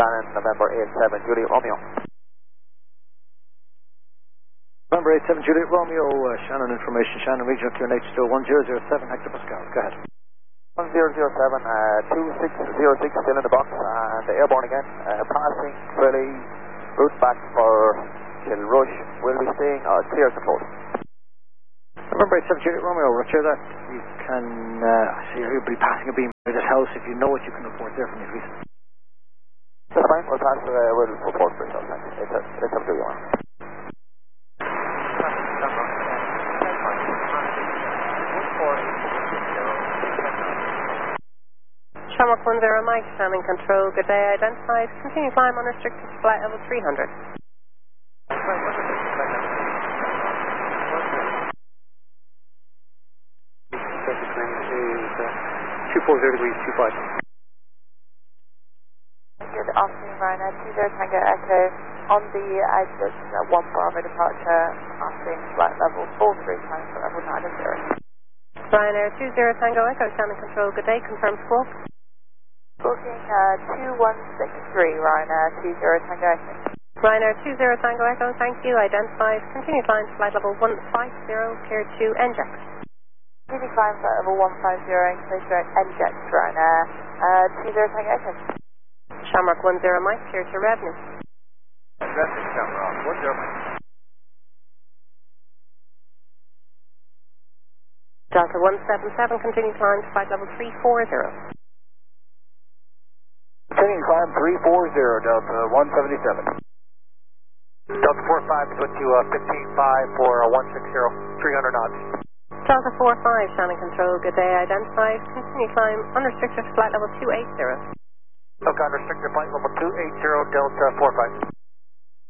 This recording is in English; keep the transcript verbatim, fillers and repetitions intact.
Shannon, November eight seven, Juliet Romeo. November eight seven, Juliet Romeo, uh, Shannon information, Shannon regional Q N H still one zero zero seven hectopascal. Go ahead. one zero zero seven, uh, two six zero six still in the box, and airborne again, uh, passing Tralee, route back for Kilrush. We'll be staying uh, clear control. November eight seven, Juliet Romeo, roger that. You can, uh, I see you'll be passing a beam by this house. If you know what you can report there from me, please. That's fine, we'll pass, uh, we'll report for yourself, thanks. It's, a, it's up to you, man. Shamrock one zero Mike, Shannon control, good day, identified, continue climb unrestricted to flight level three hundred. two forty degrees, two five. Good afternoon, Ryanair, two zero Tango Echo, on the outlook at one Bravo departure, passing flight level four three times for level nine zero. Ryanair two zero Tango Echo, Shannon control, good day, confirm squawk. Booking uh, two one six three, Ryanair two zero Tango Echo. Ryanair two zero Tango Echo, thank you, identified, continue climb to flight level one five zero, clear to N J A X. Continue climb flight level one five zero, clear to N J A X, Ryanair uh, two zero Tango Echo. Shamrock one zero Mike, clear to Revenue. Revenue, Shamrock one zero Mike. Delta one seven seven, continue climb to flight level three four zero. Continuing climb three four zero, Delta one seventy-seven. Delta four five, put to uh, fifteen five for uh, one six zero, three hundred knots. Delta four five, Shannon control, good day, identified, continue climb unrestricted to flight level two eight zero. Okay, unrestricted flight level two eight zero, Delta four five.